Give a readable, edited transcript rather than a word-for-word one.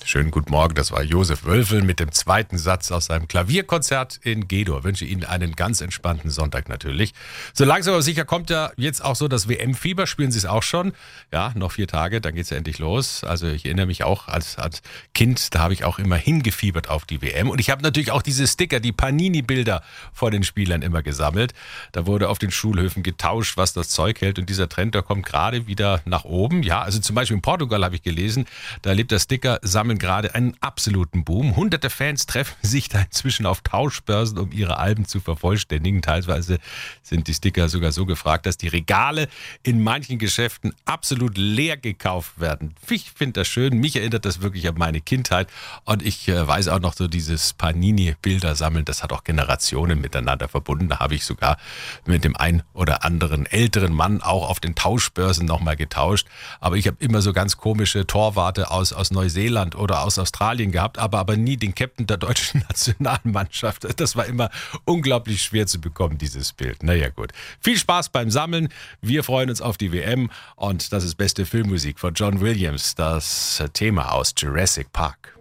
Schönen guten Morgen, das war Josef Wölfel mit dem zweiten Satz aus seinem Klavierkonzert in G-Dur. Wünsche Ihnen einen ganz entspannten Sonntag natürlich. So langsam aber sicher kommt ja jetzt auch so das WM-Fieber. Spielen Sie es auch schon? Ja, noch 4 Tage, dann geht's ja endlich los. Also ich erinnere mich auch als Kind, da habe ich auch immer hingefiebert auf die WM. Und ich habe natürlich auch diese Sticker, die Panini-Bilder vor den Spielern immer gesammelt. Da wurde auf den Schulhöfen getauscht, was das Zeug hält. Und dieser Trend, der kommt gerade wieder nach oben. Ja, also zum Beispiel in Portugal habe ich gelesen, da lebt der Sticker sammeln gerade einen absoluten Boom. Hunderte Fans treffen sich da inzwischen auf Tauschbörsen, um ihre Alben zu vervollständigen. Teilweise sind die Sticker sogar so gefragt, dass die Regale in manchen Geschäften absolut leer gekauft werden. Ich finde das schön. Mich erinnert das wirklich an meine Kindheit. Und ich weiß auch noch so dieses Panini-Bilder sammeln, das hat auch Generationen miteinander verbunden. Da habe ich sogar mit dem ein oder anderen älteren Mann auch auf den Tauschbörsen nochmal getauscht. Aber ich habe immer so ganz komische Torwarte aus Neuseeland oder aus Australien gehabt, aber nie den Captain der deutschen Nationalmannschaft. Das war immer unglaublich schwer zu bekommen, dieses Bild. Naja gut. Viel Spaß beim Sammeln. Wir freuen uns auf die WM und das ist beste Filmmusik von John Williams, das Thema aus Jurassic Park.